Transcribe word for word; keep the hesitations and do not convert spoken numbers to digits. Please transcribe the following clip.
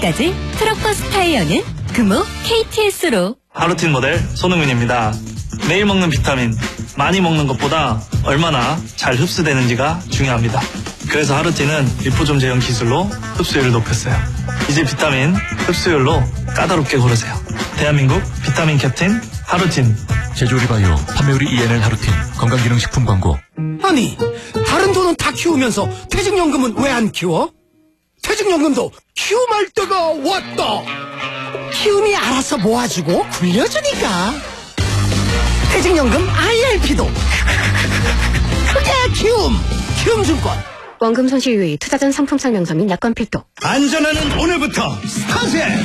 지금까지 트럭버스 타이어는 금호 케이티에스로. 하루틴 모델 손흥민입니다. 매일 먹는 비타민, 많이 먹는 것보다 얼마나 잘 흡수되는지가 중요합니다. 그래서 하루틴은 리포좀 제형 기술로 흡수율을 높였어요. 이제 비타민 흡수율로 까다롭게 고르세요. 대한민국 비타민 캡틴 하루틴. 제조리 바이오, 판매율이 이엔엘 하루틴, 건강기능식품 광고. 아니, 다른 돈은 다 키우면서 퇴직연금은 왜 안 키워? 퇴직연금도 키움할 때가 왔다. 키움이 알아서 모아주고 굴려주니까. 퇴직연금 아이알피도 그게 키움. 키움증권. 원금 손실 유의, 투자 전 상품 설명서 및 약관 필독. 안전하는 오늘부터 스타트!